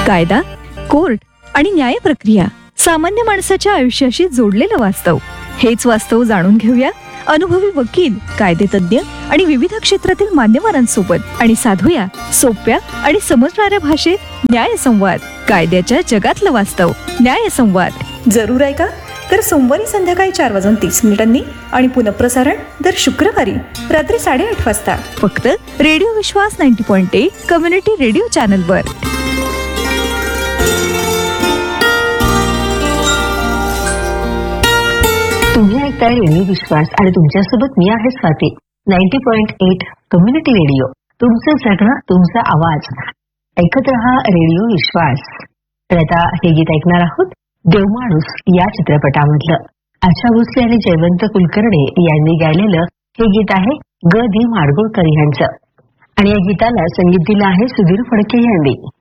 कायदा, कोर्ट आणि न्याय प्रक्रिया, सामान्य माणसाच्या आयुष्याशी जोडलेलं वास्तव. हेच वास्तव जाणून घेऊया अनुभवी वकील, कायदेतज्ञ आणि विविध क्षेत्रातील मान्यवरांसोबत आणि साधूया सोप्या आणि समजणाऱ्या भाषेत न्यायसंवाद. कायद्याच्या जगातलं वास्तव. न्यायसंवाद जरूर ऐका. तर सोमवारी संध्याकाळी 4:30 आणि पुनःप्रसारण दर शुक्रवारी रात्री 8:30 वाजता फक्त रेडिओ विश्वास 90.8 कम्युनिटी रेडिओ चॅनलवर. तुम्ही ऐकताय रेडिओ विश्वास आणि तुमच्यासोबत मी आहे स्वाती. 90.8 community radio. तुमचं जगणं, तुमचा आवाज. ऐकत रहा रेडिओ विश्वास. तर आता हे गीत ऐकणार आहोत देवमाणूस या चित्रपटामधलं. आशा भोसले आणि जयवंत कुलकर्णी यांनी गायलेलं हे गीत आहे ग. धी. माडगुळकर यांचं. आणि या गीताला संगीत दिलं आहे सुधीर फडके यांनी.